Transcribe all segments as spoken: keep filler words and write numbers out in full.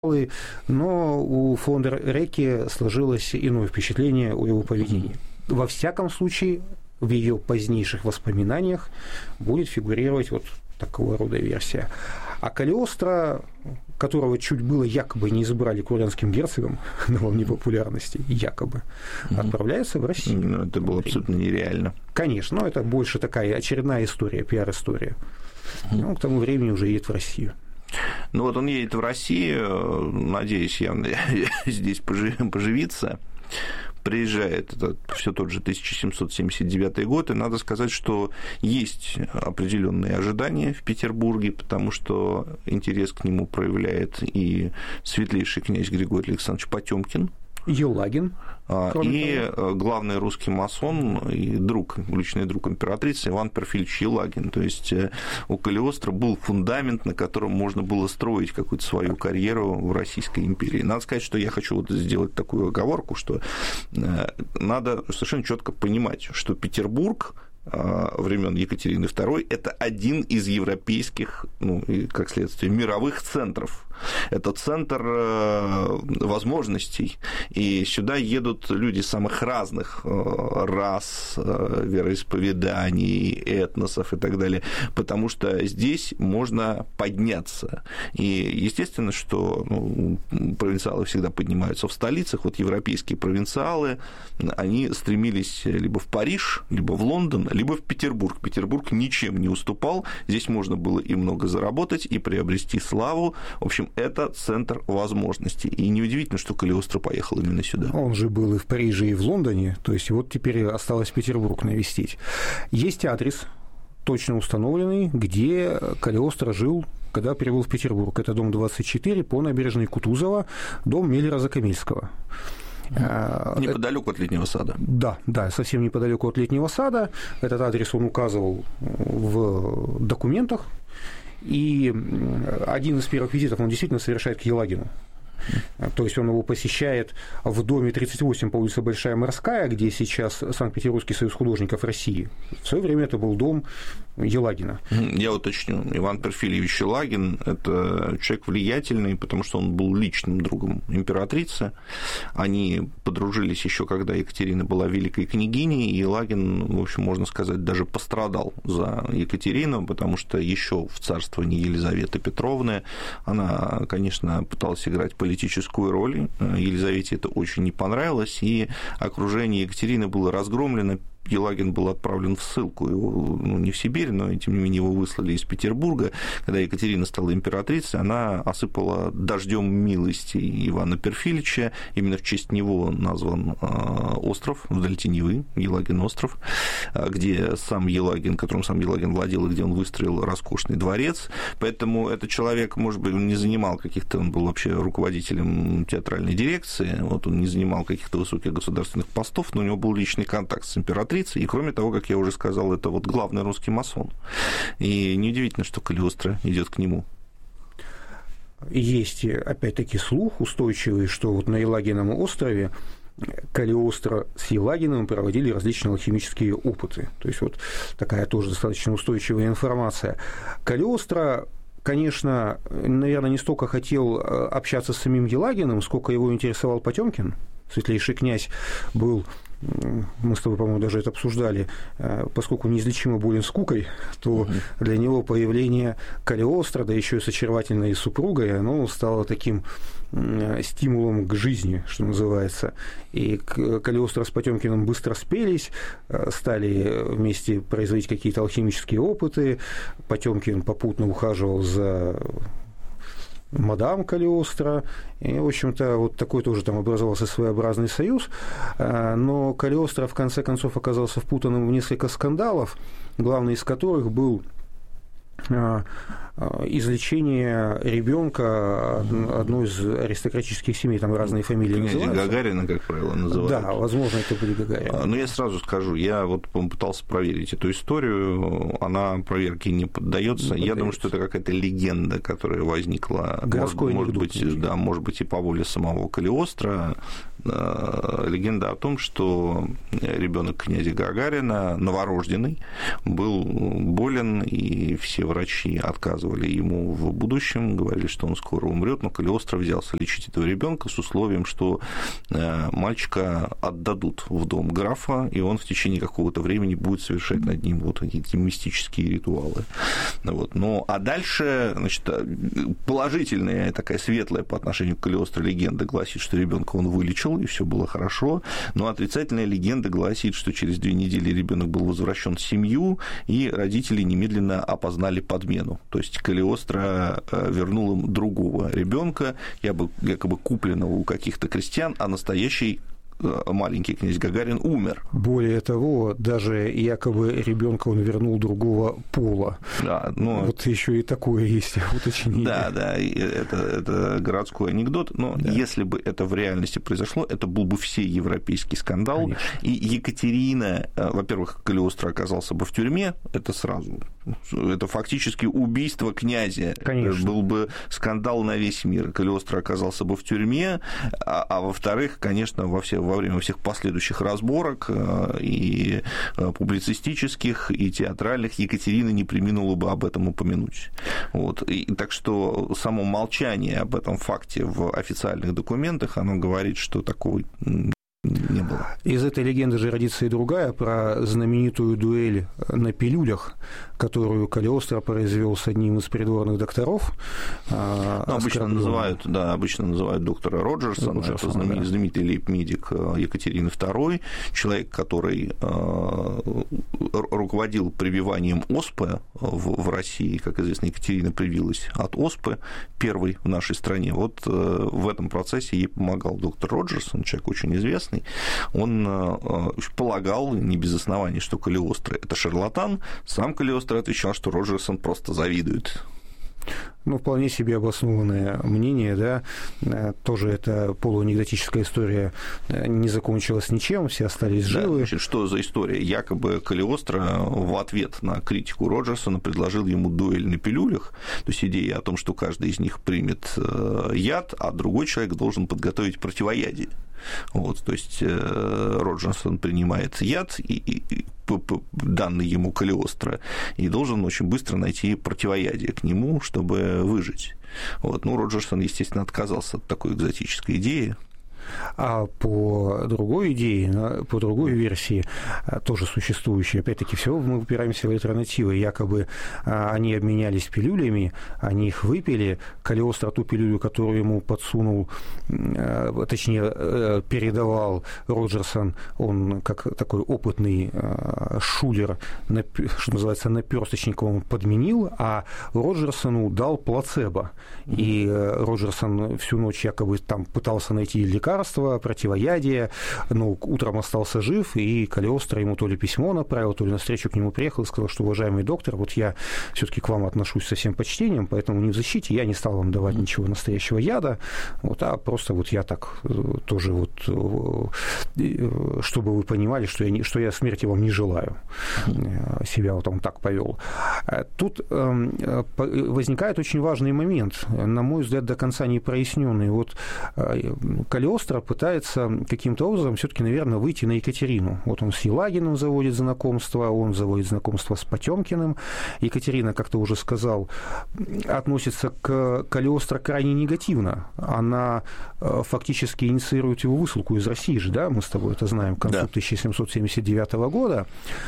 но у фон дер Рекке сложилось иное впечатление о его поведении. Во всяком случае, в ее позднейших воспоминаниях будет фигурировать вот такого рода версия. А Калиостро, которого чуть было якобы не избрали курляндским герцогом на волне популярности, якобы, mm-hmm. отправляется в Россию. Ну, это было абсолютно нереально. Конечно, но это больше такая очередная история, пиар-история. Mm-hmm. Ну, к тому времени уже едет в Россию. Ну вот он едет в Россию, надеюсь, явно здесь поживиться. Приезжает, это все тот же тысяча семьсот семьдесят девятый год, и надо сказать, что есть определенные ожидания в Петербурге, потому что интерес к нему проявляет и светлейший князь Григорий Александрович Потёмкин, Елагин, и того. главный русский масон и друг, личный друг императрицы Иван Перфильевич Елагин. То есть у Калиостро был фундамент, на котором можно было строить какую-то свою карьеру в Российской империи. Надо сказать, что я хочу вот сделать такую оговорку, что надо совершенно четко понимать, что Петербург времен Екатерины второй это один из европейских, ну, и, как следствие, мировых центров. Это центр возможностей, и сюда едут люди самых разных рас, вероисповеданий, этносов и так далее, потому что здесь можно подняться. И естественно, что ну, провинциалы всегда поднимаются в столицах, вот европейские провинциалы, они стремились либо в Париж, либо в Лондон, либо в Петербург. Петербург ничем не уступал, здесь можно было и много заработать, и приобрести славу. В общем, это центр возможностей. И неудивительно, что Калиостро поехал именно сюда. Он же был и в Париже, и в Лондоне, то есть вот теперь осталось Петербург навестить. Есть адрес, точно установленный, где Калиостро жил, когда прибыл в Петербург. Это дом двадцать четыре по набережной Кутузова, дом Миллера-Закамельского. Неподалеку от Летнего сада. Да, да, совсем неподалеку от Летнего сада. Этот адрес он указывал в документах. И один из первых визитов он действительно совершает к Елагину. То есть он его посещает в доме тридцать восемь по улице Большая Морская, где сейчас Санкт-Петербургский союз художников России. В свое время это был дом Елагина. Я уточню, Иван Перфильевич Елагин – это человек влиятельный, потому что он был личным другом императрицы. Они подружились еще когда Екатерина была великой княгиней, и Елагин, в общем, можно сказать, даже пострадал за Екатерину, потому что еще в царствовании Елизаветы Петровны она, конечно, пыталась играть политическую политическую роль. Елизавете это очень не понравилось, и окружение Екатерины было разгромлено. Елагин был отправлен в ссылку, его, ну, не в Сибирь, но, тем не менее, его выслали из Петербурга. Когда Екатерина стала императрицей, она осыпала дождем милости Ивана Перфильевича. Именно в честь него назван остров вдоль Невы, Елагин остров, где сам Елагин, которым сам Елагин владел, и где он выстроил роскошный дворец. Поэтому этот человек, может быть, он не занимал каких-то, он был вообще руководителем театральной дирекции, вот он не занимал каких-то высоких государственных постов, но у него был личный контакт с императрицей. И, кроме того, как я уже сказал, это вот главный русский масон. И неудивительно, что Калиостро идет к нему. Есть, опять-таки, слух устойчивый, что вот на Елагином острове Калиостро с Елагиным проводили различные алхимические опыты. То есть вот такая тоже достаточно устойчивая информация. Калиостро, конечно, наверное, не столько хотел общаться с самим Елагиным, сколько его интересовал Потёмкин. Светлейший князь был, мы с тобой, по-моему, даже это обсуждали, поскольку неизлечимо болен скукой, то для него появление Калиостро, да еще и с очаровательной супругой, оно стало таким стимулом к жизни, что называется. И Калиостро с Потёмкиным быстро спелись, стали вместе производить какие-то алхимические опыты. Потёмкин попутно ухаживал за мадам Калиостро, и, в общем-то, вот такой тоже там образовался своеобразный союз, но Калиостро, в конце концов, оказался впутанным в несколько скандалов, главный из которых был излечение ребенка одной из аристократических семей, там разные фамилии Князя называются. Гагарина, как правило, называют. Да, возможно, это были Гагарины. Но я сразу скажу, я вот пытался проверить эту историю, она проверке не поддается. Я думаю, что это какая-то легенда, которая возникла, городской может, анекдот, быть, да, может быть, и по воле самого Калиостро. легенда о том, что ребенок князя Гагарина, новорожденный, был болен, и все врачи отказывали ему в будущем, говорили, что он скоро умрет, но Калиостро взялся лечить этого ребенка с условием, что мальчика отдадут в дом графа, и он в течение какого-то времени будет совершать над ним вот эти мистические ритуалы. Вот. Ну, а дальше, значит, положительная, такая светлая по отношению к Калиостро легенда гласит, что ребенка он вылечил, и все было хорошо, но отрицательная легенда гласит, что через две недели ребенок был возвращен в семью, и родители немедленно опознали подмену. То есть Калиостро вернул им другого ребенка, якобы купленного у каких-то крестьян, а настоящий маленький князь Гагарин умер. Более того, даже якобы ребенка он вернул другого пола. Да, но... Вот еще и такое есть уточнение. Да, да, это, это городской анекдот, но да. Если бы это в реальности произошло, это был бы всеевропейский скандал. Конечно. И Екатерина, во-первых, Калиостро оказался бы в тюрьме, это сразу. Это фактически убийство князя. Конечно. Был бы скандал на весь мир. Калиостро оказался бы в тюрьме, а, а во-вторых, конечно, во все во время всех последующих разборок и публицистических, и театральных Екатерина не преминула бы об этом упомянуть. Вот. И, так что само молчание об этом факте в официальных документах, оно говорит, что такого не было. Из этой легенды же родится и другая, про знаменитую дуэль на пилюлях, которую Калиостро произвел с одним из придворных докторов. Ну, обычно, называют, да, обычно называют доктора Роджерсона, Роджерсон, это знаменитый, да. знаменитый лейб-медик Екатерины второй, человек, который руководил прививанием оспы в России. Как известно, Екатерина привилась от оспы, первой в нашей стране. Вот в этом процессе ей помогал доктор Роджерсон, человек очень известный. Он полагал, не без оснований, что Калиостро – это шарлатан. Сам Калиостро отвечал, что Роджерсон просто завидует. Ну, вполне себе обоснованное мнение, да, тоже это полуанекдотическая история не закончилась ничем, все остались живы. Да, значит, что за история? Якобы Калиостро в ответ на критику Роджерсона предложил ему дуэль на пилюлях, то есть идея о том, что каждый из них примет яд, а другой человек должен подготовить противоядие. Вот, то есть Роджерсон принимает яд, и, и, данный ему Калиостро, и должен очень быстро найти противоядие к нему, чтобы выжить. Вот. Ну, Роджерсон, естественно, отказался от такой экзотической идеи. А по другой идее, по другой версии, тоже существующей, опять-таки, все мы упираемся в альтернативы. Якобы они обменялись пилюлями, они их выпили, Калиостро ту пилюлю, которую ему подсунул, точнее, передавал Роджерсон, он как такой опытный шулер, что называется, наперсточник, он подменил, а Роджерсону дал плацебо. И Роджерсон всю ночь якобы там пытался найти лекарство, противоядие, но утром остался жив, и Калиостро ему то ли письмо направил, то ли навстречу к нему приехал и сказал, что, уважаемый доктор, вот я все-таки к вам отношусь со всем почтением, поэтому не в защите, я не стал вам давать ничего настоящего яда, вот, а просто вот я так тоже вот, чтобы вы понимали, что я, не, что я смерти вам не желаю. Себя вот он так повел. Тут возникает очень важный момент, на мой взгляд, до конца не проясненный. Вот Калиостро пытается каким-то образом все-таки, наверное, выйти на Екатерину. Вот он с Елагиным заводит знакомство, он заводит знакомство с Потемкиным. Екатерина, как ты уже сказал, относится к Калиостро крайне негативно. Она фактически инициирует его высылку из России же, да, мы с тобой это знаем, к концу да. тысяча семьсот семьдесят девятого года,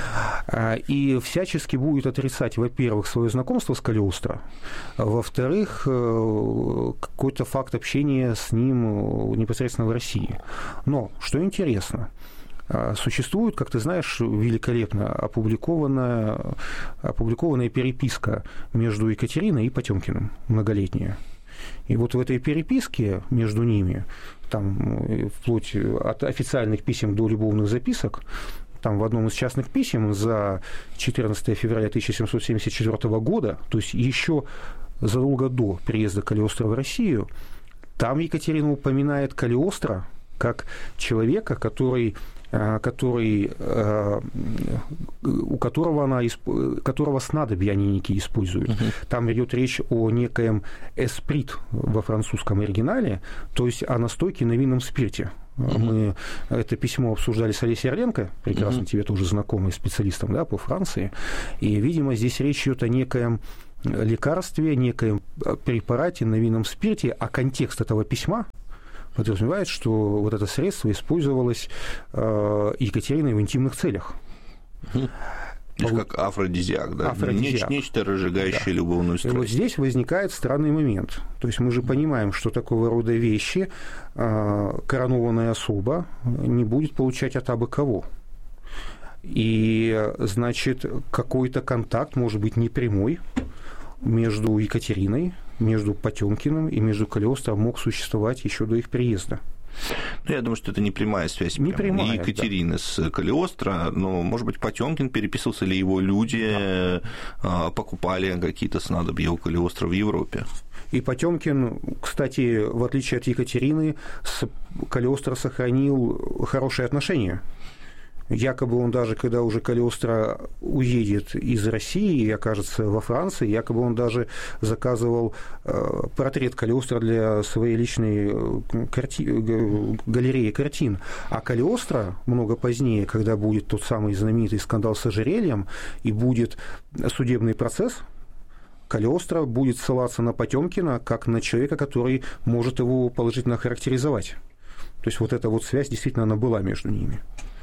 и всячески будет отрицать, во-первых, свое знакомство с Калиостро, во-вторых, какой-то факт общения с ним непосредственно в России. Но, что интересно, существует, как ты знаешь, великолепно опубликованная, опубликованная переписка между Екатериной и Потемкиным, многолетняя. И вот в этой переписке между ними, там, вплоть от официальных писем до любовных записок, там в одном из частных писем за четырнадцатого февраля тысяча семьсот семьдесят четвёртого года, то есть еще задолго до приезда Калиостро в Россию, там Екатерина упоминает Калиостро как человека, который, который, у которого она, которого снадобья они некие используют. Uh-huh. Там идет речь о некоем эсприт во французском оригинале, то есть о настойке на винном спирте. Mm-hmm. Мы это письмо обсуждали с Олесей Орленко, прекрасно mm-hmm. тебе тоже знакомый специалистом, да, по Франции. И, видимо, здесь речь идет о некоем лекарстве, некоем препарате на винном спирте, а контекст этого письма подразумевает, что вот это средство использовалось Екатериной в интимных целях. Mm-hmm. То есть как афродизиак, да? Афродизиак. Нечто, разжигающее да. любовную страсть. И вот здесь возникает странный момент. То есть мы же понимаем, что такого рода вещи коронованная особа не будет получать от абы кого. И, значит, какой-то контакт, может быть, непрямой, между Екатериной, между Потёмкиным и между Калиостро мог существовать еще до их приезда. Ну, я думаю, что это не прямая связь не прямая, Екатерины да. с Калиостро, но, может быть, Потёмкин переписывался, или его люди да. покупали какие-то снадобья у Калиостро в Европе. И Потёмкин, кстати, в отличие от Екатерины, с Калиостро сохранил хорошие отношения. Якобы он даже, когда уже Калиостро уедет из России и окажется во Франции, якобы он даже заказывал портрет Калиостро для своей личной карти... галереи картин. А Калиостро много позднее, когда будет тот самый знаменитый скандал с ожерельем и будет судебный процесс, Калиостро будет ссылаться на Потёмкина как на человека, который может его положительно характеризовать. То есть вот эта вот связь действительно она была между ними.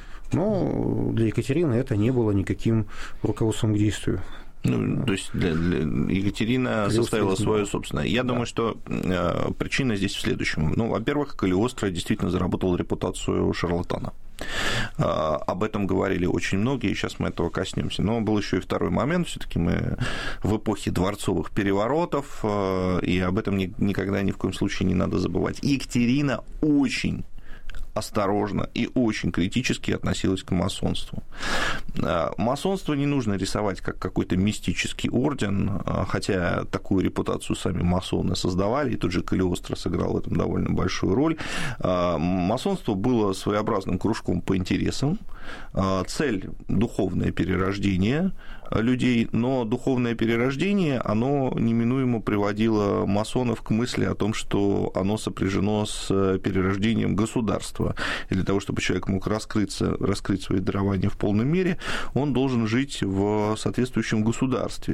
Но для Екатерины это не было никаким руководством к действию. Ну, то есть для, для Екатерина Калиостро составила свое собственное. Я да. думаю, что э, причина здесь в следующем. Ну, во-первых, Калиостро действительно заработал репутацию шарлатана. Э, об этом говорили очень многие, сейчас мы этого коснемся. Но был еще и второй момент. Все-таки мы в эпохе дворцовых переворотов, э, и об этом ни, никогда ни в коем случае не надо забывать. Екатерина очень осторожно и очень критически относилась к масонству. Масонство не нужно рисовать как какой-то мистический орден, хотя такую репутацию сами масоны создавали, и тот же Калиостро сыграл в этом довольно большую роль. Масонство было своеобразным кружком по интересам. Цель – духовное перерождение людей, но духовное перерождение, оно неминуемо приводило масонов к мысли о том, что оно сопряжено с перерождением государства. И для того, чтобы человек мог раскрыться, раскрыть свои дарования в полной мере, он должен жить в соответствующем государстве.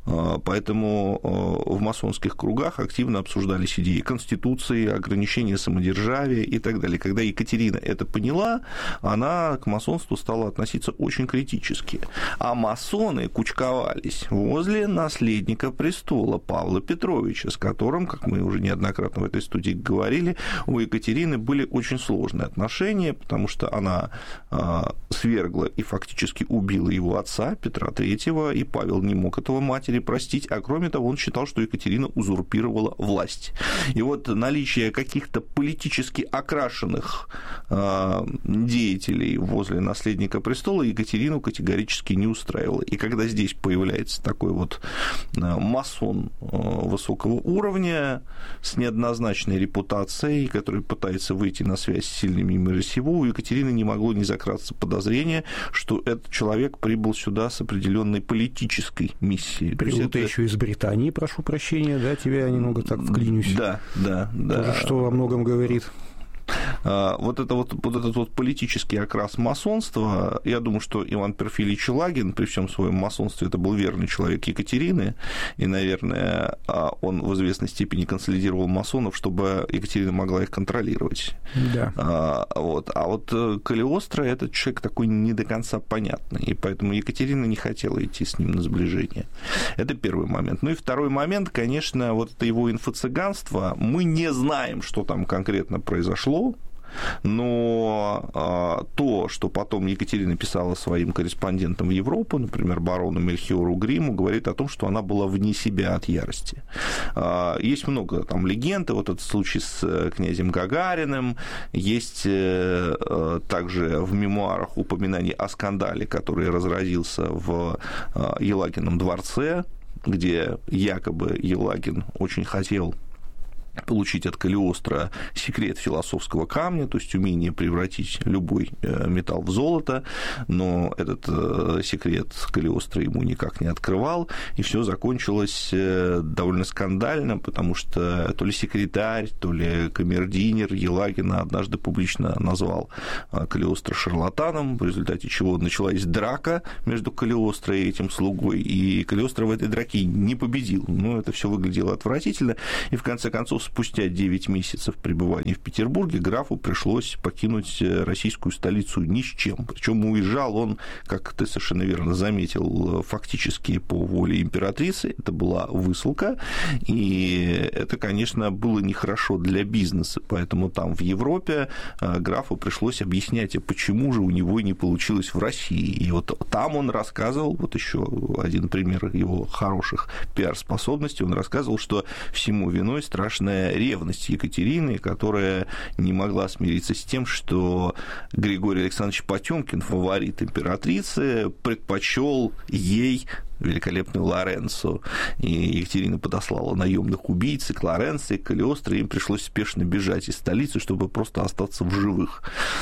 Поэтому в масонских кругах активно обсуждались идеи конституции, ограничения самодержавия и так далее. Когда Екатерина это поняла, она к масонству стала относиться очень критически. А масоны кучковались возле наследника престола Павла Петровича, с которым, как мы уже неоднократно в этой студии говорили, у Екатерины были очень сложные отношения, потому что она свергла и фактически убила его отца Петра Третьего, и Павел не мог этого матери простить, а кроме того, он считал, что Екатерина узурпировала власть. И вот наличие каких-то политически окрашенных э, деятелей возле наследника престола Екатерину категорически не устраивало. И когда здесь появляется такой вот э, масон э, высокого уровня с неоднозначной репутацией, который пытается выйти на связь с сильными мира сего, у Екатерины не могло не закраться подозрение, что этот человек прибыл сюда с определенной политической миссией. Прибыл ты еще из Британии, прошу прощения, да, тебя немного так вклинюсь. Да, да, да. Тоже что во многом говорит. Вот, это вот, вот этот вот политический окрас масонства, я думаю, что Иван Перфильевич Елагин при всем своем масонстве это был верный человек Екатерины, и, наверное, он в известной степени консолидировал масонов, чтобы Екатерина могла их контролировать. Да. А вот, а вот Калиостро этот человек такой не до конца понятный, и поэтому Екатерина не хотела идти с ним на сближение. Это первый момент. Ну и второй момент, конечно, вот это его инфо-цыганство. Мы не знаем, что там конкретно произошло, но а, то, что потом Екатерина писала своим корреспондентам в Европу, например, барону Мельхиору Гриму, говорит о том, что она была вне себя от ярости. А, есть много там легенд, вот этот случай с князем Гагариным, есть а, также в мемуарах упоминание о скандале, который разразился в а, Елагином дворце, где якобы Елагин очень хотел получить от Калиостро секрет философского камня, то есть умение превратить любой металл в золото, но этот секрет Калиостро ему никак не открывал, и все закончилось довольно скандально, потому что то ли секретарь, то ли камердинер Елагина однажды публично назвал Калиостро шарлатаном, в результате чего началась драка между Калиостро и этим слугой, и Калиостро в этой драке не победил. Ну, это все выглядело отвратительно, и в конце концов спустя девять месяцев пребывания в Петербурге графу пришлось покинуть российскую столицу ни с чем. Причем уезжал он, как ты совершенно верно заметил, фактически по воле императрицы. Это была высылка, и это, конечно, было нехорошо для бизнеса. Поэтому там, в Европе, графу пришлось объяснять, а почему же у него не получилось в России. И вот там он рассказывал, вот еще один пример его хороших пиар-способностей, он рассказывал, что всему виной страшная ревность Екатерины, которая не могла смириться с тем, что Григорий Александрович Потёмкин, фаворит императрицы, предпочел ей великолепную Лоренцо, и Екатерина подослала наемных убийц к Лоренцо и Калиостро, и им пришлось спешно бежать из столицы, чтобы просто остаться в живых.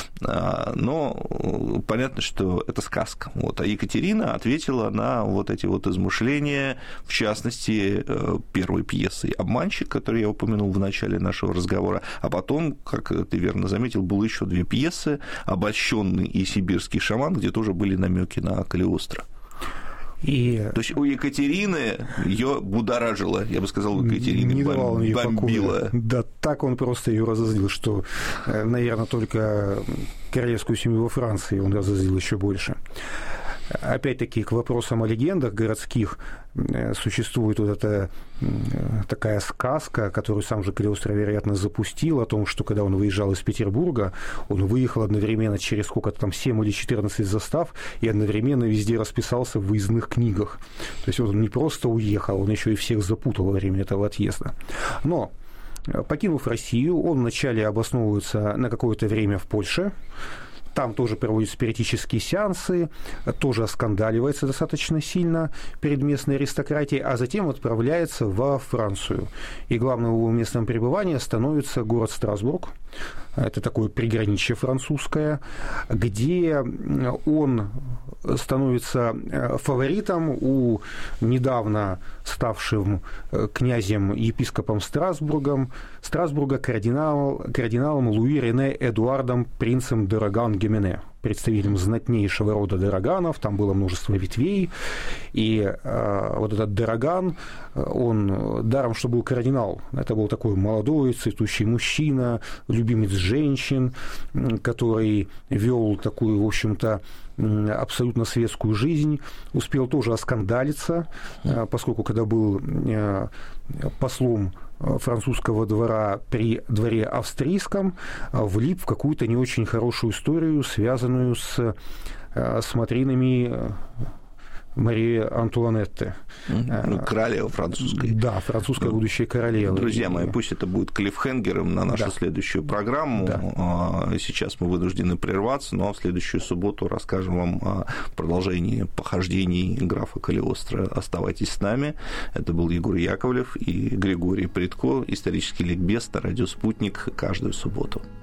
Но понятно, что это сказка. Вот. А Екатерина ответила на вот эти вот измышления, в частности, первой пьесой «Обманщик», которую я упомянул в начале нашего разговора, а потом, как ты верно заметил, было еще две пьесы «Обольщенный» и «Сибирский шаман», где тоже были намеки на Калиостро. И... То есть у Екатерины ее будоражило, я бы сказал, у Екатерины не давал бом... бомбило. Да, так он просто ее разозлил, что, наверное, только королевскую семью во Франции он разозлил еще больше. Опять-таки, к вопросам о легендах городских существует вот эта такая сказка, которую сам же Калиостро, вероятно, запустил, о том, что когда он выезжал из Петербурга, он выехал одновременно через сколько-то там семь или четырнадцать застав и одновременно везде расписался в выездных книгах. То есть он не просто уехал, он еще и всех запутал во время этого отъезда. Но, покинув Россию, он вначале обосновывается на какое-то время в Польше. Там тоже проводят спиритические сеансы, тоже оскандаливается достаточно сильно перед местной аристократией, а затем отправляется во Францию. И главным его местом пребывания становится город Страсбург. Это такое приграничье французское, где он становится фаворитом у недавно ставшим князем епископом Страсбургом, Страсбурга кардинал, кардиналом Луи Рене Эдуардом принцем де Роган-Гимене, представителем знатнейшего рода де Роганов, там было множество ветвей, и э, вот этот де Роган, он, даром что был кардинал, это был такой молодой, цветущий мужчина, любимец женщин, который вел такую, в общем-то, абсолютно светскую жизнь, успел тоже оскандалиться, поскольку когда был послом французского двора при дворе австрийском, влип в какую-то не очень хорошую историю, связанную с смотринами Марии Антуанетты. Ну, королева французская. Да, французская будущая королева. Друзья мои, пусть это будет клиффхенгером на нашу да. следующую программу. Да. Сейчас мы вынуждены прерваться, но в следующую субботу расскажем вам о продолжении похождений графа Калиостро. Оставайтесь с нами. Это был Егор Яковлев и Григорий Прядко. Исторический ликбез на радио «Спутник» каждую субботу.